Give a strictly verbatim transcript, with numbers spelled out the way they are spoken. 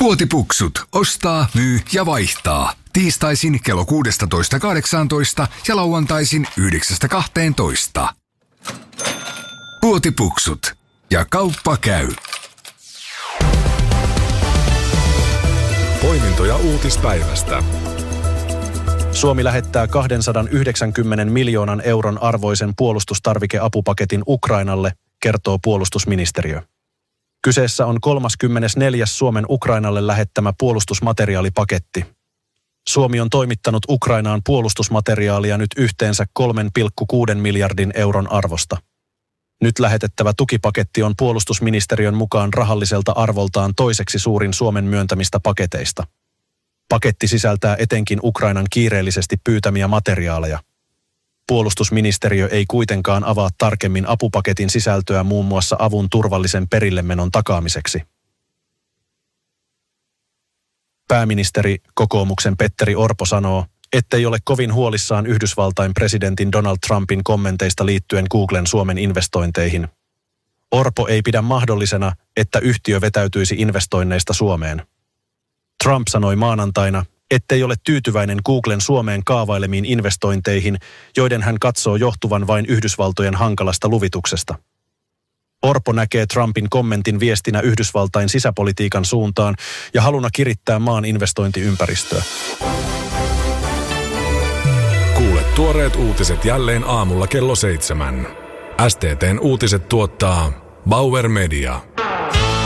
Puotipuksut. Ostaa, myy ja vaihtaa. Tiistaisin kello kuusitoista kahdeksantoista ja lauantaisin yhdeksästä kahteentoista. Puotipuksut. Ja kauppa käy. Poimintoja uutispäivästä. Suomi lähettää kaksisataayhdeksänkymmentä miljoonan euron arvoisen puolustustarvikeapupaketin Ukrainalle, kertoo puolustusministeriö. Kyseessä on kolmaskymmenesneljäs Suomen Ukrainalle lähettämä puolustusmateriaalipaketti. Suomi on toimittanut Ukrainaan puolustusmateriaalia nyt yhteensä kolme pilkku kuusi miljardin euron arvosta. Nyt lähetettävä tukipaketti on puolustusministeriön mukaan rahalliselta arvoltaan toiseksi suurin Suomen myöntämistä paketeista. Paketti sisältää etenkin Ukrainan kiireellisesti pyytämiä materiaaleja. Puolustusministeriö ei kuitenkaan avaa tarkemmin apupaketin sisältöä muun muassa avun turvallisen perillemenon takaamiseksi. Pääministeri, kokoomuksen Petteri Orpo sanoo, ettei ole kovin huolissaan Yhdysvaltain presidentin Donald Trumpin kommenteista liittyen Googlen Suomen investointeihin. Orpo ei pidä mahdollisena, että yhtiö vetäytyisi investoinneista Suomeen. Trump sanoi maanantaina, ettei ole tyytyväinen Googlen Suomeen kaavailemiin investointeihin, joiden hän katsoo johtuvan vain Yhdysvaltojen hankalasta luvituksesta. Orpo näkee Trumpin kommentin viestinä Yhdysvaltain sisäpolitiikan suuntaan ja haluna kirittää maan investointiympäristöä. Kuule tuoreet uutiset jälleen aamulla kello seitsemän. S T T:n uutiset tuottaa Bauer Media.